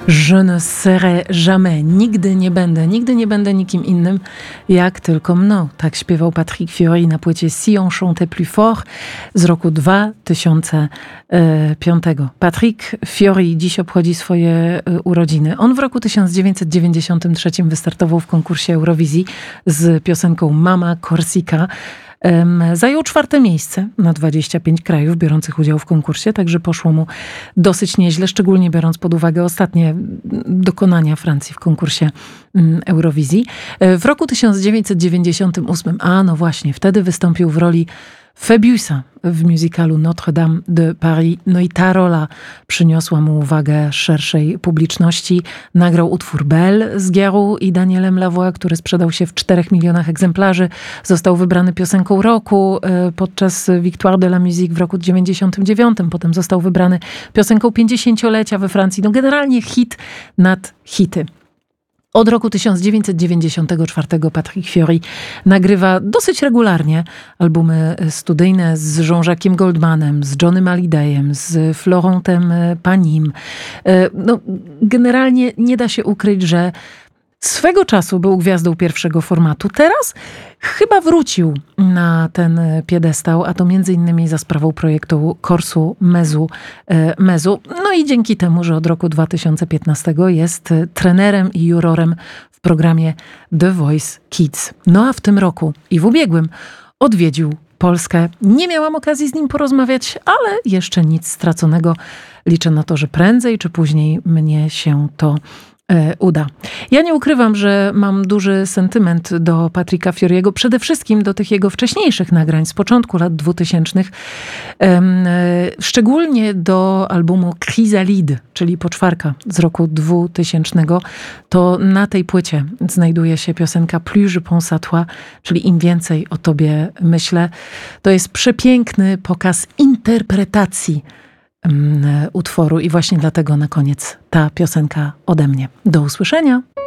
Je ne serai jamais, nigdy nie będę nikim innym, jak tylko mną. Tak śpiewał Patrick Fiori na płycie Si on chantait plus fort z roku 2005. Patrick Fiori dziś obchodzi swoje urodziny. On w roku 1993 wystartował w konkursie Eurowizji z piosenką Mama Corsica. Zajął 4. miejsce na 25 krajów biorących udział w konkursie, także poszło mu dosyć nieźle, szczególnie biorąc pod uwagę ostatnie dokonania Francji w konkursie Eurowizji. W roku 1998, no właśnie, wtedy wystąpił w roli Phœbusa w musicalu Notre-Dame de Paris. No i ta rola przyniosła mu uwagę szerszej publiczności. Nagrał utwór Belle z Giarou i Danielem Lavoie, który sprzedał się w 4 milionach egzemplarzy. Został wybrany piosenką roku podczas Victoire de la Musique w roku 99. Potem został wybrany piosenką 50-lecia we Francji. No generalnie hit nad hity. Od roku 1994 Patrick Fiori nagrywa dosyć regularnie albumy studyjne z Jean-Jacques'em Goldmanem, z Johnnym Hallydejem, z Florentem Pagnim. No, generalnie nie da się ukryć, że swego czasu był gwiazdą pierwszego formatu. Teraz chyba wrócił na ten piedestał, a to między innymi za sprawą projektu Corsu Mezu. No i dzięki temu, że od roku 2015 jest trenerem i jurorem w programie The Voice Kids. No a w tym roku i w ubiegłym odwiedził Polskę. Nie miałam okazji z nim porozmawiać, ale jeszcze nic straconego. Liczę na to, że prędzej czy później mnie się to uda. Ja nie ukrywam, że mam duży sentyment do Patricka Fioriego, przede wszystkim do tych jego wcześniejszych nagrań z początku lat 2000, szczególnie do albumu Chrysalide, czyli Poczwarka z roku 2000. To na tej płycie znajduje się piosenka Plus je pense à toi, czyli Im więcej o tobie myślę. To jest przepiękny pokaz interpretacji utworu i właśnie dlatego na koniec ta piosenka ode mnie. Do usłyszenia!